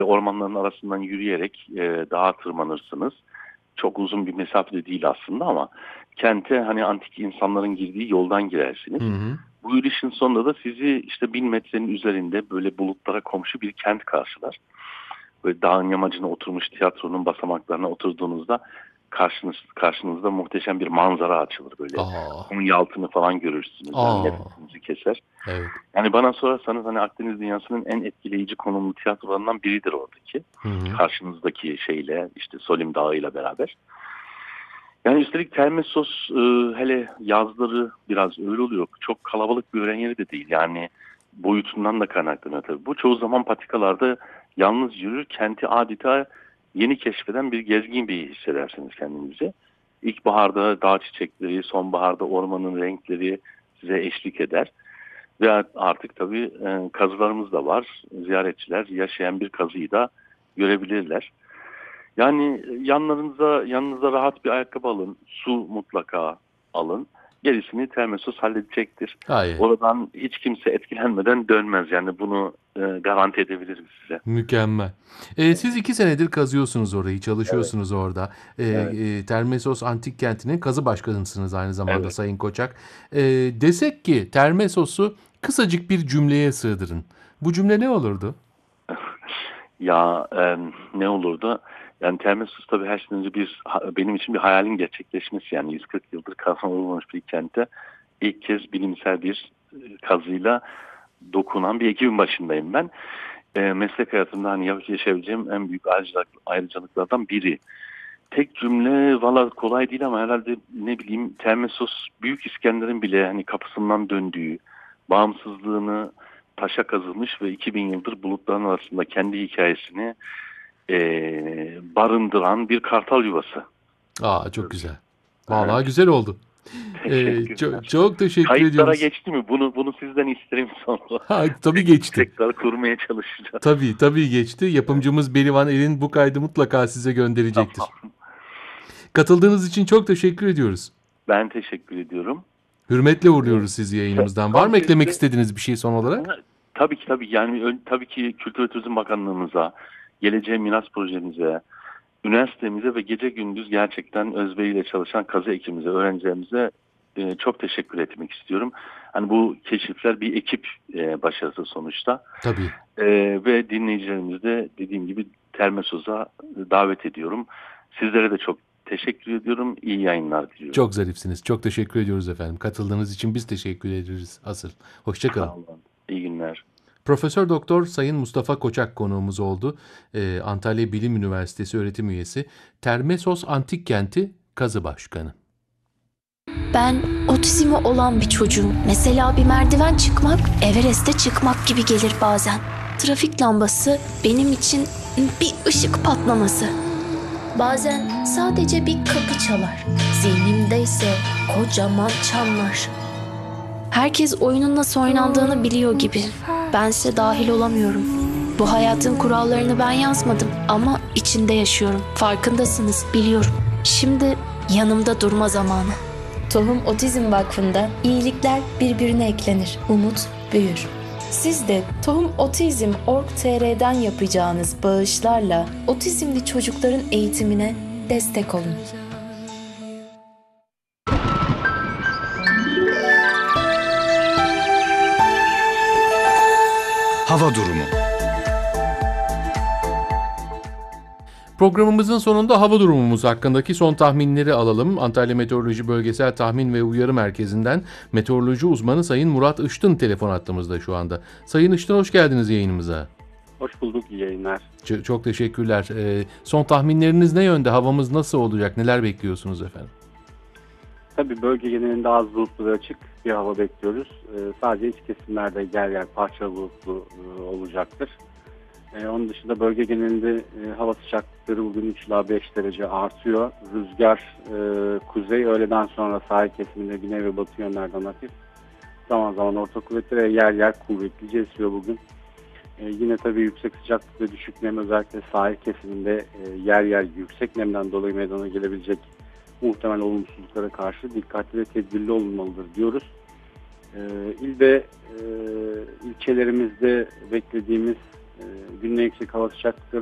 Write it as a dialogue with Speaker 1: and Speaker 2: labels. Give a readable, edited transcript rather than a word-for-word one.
Speaker 1: ormanların arasından yürüyerek dağa tırmanırsınız. Çok uzun bir mesafe de değil aslında ama kente hani antik insanların girdiği yoldan girersiniz.
Speaker 2: Hı hı.
Speaker 1: Bu yürüyüşün sonunda da sizi işte 1000 metrenin üzerinde böyle bulutlara komşu bir kent karşılar. Böyle dağın yamacına oturmuş tiyatronun basamaklarına oturduğunuzda karşınızda muhteşem bir manzara açılır böyle.
Speaker 2: Aa,
Speaker 1: Konyaaltını falan görürsünüz. Yani
Speaker 2: aa,
Speaker 1: nefesinizi keser.
Speaker 2: evet.
Speaker 1: Yani bana sorarsanız hani Akdeniz dünyasının en etkileyici konumlu tiyatrolarından biridir oradaki.
Speaker 2: Hı hı.
Speaker 1: Karşınızdaki şeyle işte Solim Dağı ile beraber. Yani üstelik Termessos hele yazları biraz öyle oluyor. Çok kalabalık bir öğren yeri de değil. Yani boyutundan da kaynaklanıyor tabii. Bu çoğu zaman patikalarda yalnız yürür, kenti adeta yeni keşfeden bir gezgin bir hissedersiniz kendinizi. İlkbaharda dağ çiçekleri, sonbaharda ormanın renkleri size eşlik eder. Ve artık tabii kazılarımız da var. Ziyaretçiler yaşayan bir kazıyı da görebilirler. Yani yanınıza rahat bir ayakkabı alın. Su mutlaka alın. Gerisini Termesos halledecektir.
Speaker 2: Hayır.
Speaker 1: Oradan hiç kimse etkilenmeden dönmez. Yani bunu garanti edebiliriz size.
Speaker 2: Mükemmel. Siz 2 senedir kazıyorsunuz orayı,
Speaker 1: Evet,
Speaker 2: çalışıyorsunuz orada.
Speaker 1: evet,
Speaker 2: Termesos Antik Kenti'nin kazı başkanısınız aynı zamanda
Speaker 1: evet.
Speaker 2: Sayın Koçak. Desek ki Termesos'u kısacık bir cümleye sığdırın. Bu cümle ne olurdu?
Speaker 1: Ya ne olurdu? Yani Termesos tabii her şeyden önce benim için bir hayalin gerçekleşmesi. Yani 140 yıldır kazanılmamış bir kente ilk kez bilimsel bir kazıyla dokunan bir ekibin başındayım ben. Meslek hayatımda hani yaşayabileceğim en büyük ayrıcalıklardan biri. Tek cümle valla kolay değil ama herhalde ne bileyim Termesos Büyük İskender'in bile hani kapısından döndüğü, bağımsızlığını taşa kazılmış ve 2000 yıldır bulutların arasında kendi hikayesini barındıran bir kartal yuvası.
Speaker 2: Aa, çok güzel.
Speaker 1: Evet.
Speaker 2: Vallahi güzel oldu. Çok,
Speaker 1: Teşekkürler.
Speaker 2: çok teşekkür
Speaker 1: Kayıtlara
Speaker 2: ediyoruz.
Speaker 1: geçti mi? Bunu sizden isterim sonra.
Speaker 2: Ha, tabii geçti.
Speaker 1: Tekrar kurmaya çalışacağız.
Speaker 2: Tabii geçti. Yapımcımız Berivan Elin bu kaydı mutlaka size gönderecektir.
Speaker 1: Tamam.
Speaker 2: Katıldığınız için çok teşekkür ediyoruz.
Speaker 1: Ben teşekkür ediyorum.
Speaker 2: Hürmetle
Speaker 1: Ee,
Speaker 2: uğurluyoruz sizi yayınımızdan. Var
Speaker 1: Son
Speaker 2: mı eklemek
Speaker 1: sözde
Speaker 2: istediğiniz bir şey son olarak?
Speaker 1: tabii ki yani tabii ki Kültür ve Turizm Bakanlığımıza, Geleceğe Miras Projemize, üniversitemize ve gece gündüz gerçekten özveriyle çalışan kazı ekibimize, öğrencilerimize çok teşekkür etmek istiyorum. Hani bu keşifler bir ekip başarısı sonuçta.
Speaker 2: Tabii.
Speaker 1: E, Ve dinleyicilerimizi de dediğim gibi Termesos'a davet ediyorum. Sizlere de çok teşekkür ediyorum. İyi yayınlar diliyorum.
Speaker 2: Çok zarifsiniz. Çok teşekkür ediyoruz efendim. Katıldığınız için biz teşekkür ederiz asıl. Hoşça kalın.
Speaker 1: Sağ olun. İyi günler.
Speaker 2: Profesör Doktor Sayın Mustafa Koçak konuğumuz oldu. Antalya Bilim Üniversitesi öğretim üyesi. Termesos Antik Kenti Kazı Başkanı.
Speaker 3: Ben otizmi olan bir çocuğum. Mesela bir merdiven çıkmak, Everest'e çıkmak gibi gelir bazen. Trafik lambası benim için bir ışık patlaması. Bazen sadece bir kapı çalar. Zihnimde ise kocaman çanlar. Herkes oyunun nasıl oynandığını biliyor gibi. Bense dahil olamıyorum. Bu hayatın kurallarını ben yazmadım ama içinde yaşıyorum. Farkındasınız, biliyorum. Şimdi yanımda durma zamanı.
Speaker 4: Tohum Otizm Vakfı'nda iyilikler birbirine eklenir, umut büyür. Siz de tohumotizm.org.tr'den yapacağınız bağışlarla otizmli çocukların eğitimine destek olun.
Speaker 5: Hava durumu.
Speaker 2: Programımızın sonunda hava durumumuz hakkındaki son tahminleri alalım. Antalya Meteoroloji Bölgesel Tahmin ve Uyarı Merkezi'nden meteoroloji uzmanı Sayın Murat Iştın telefon hattımızda şu anda. Sayın Iştın, hoş geldiniz yayınımıza.
Speaker 6: Hoş bulduk, iyi yayınlar.
Speaker 2: Çok teşekkürler. Son tahminleriniz ne yönde? Havamız nasıl olacak? Neler bekliyorsunuz efendim?
Speaker 6: Tabii bölge genelinde az bulutlu ve açık bir hava bekliyoruz. Sadece iç kesimlerde yer parçalı bulutlu olacaktır. Onun dışında bölge genelinde hava sıcaklıkları bugün 3 ila 5 derece artıyor. Rüzgar kuzey, öğleden sonra sahil kesiminde güney ve batı yönlerden hafif. Zaman zaman orta kuvvetli ve yer kuvvetlice esiyor bugün. Yine tabii yüksek sıcaklık ve düşük nem özellikle sahil kesiminde yer yüksek nemden dolayı meydana gelebilecek muhtemel olumsuzluklara karşı dikkatli ve tedbirli olunmalıdır diyoruz. İl ve ilçelerimizde beklediğimiz Günün en yüksek hava sıcaklıkları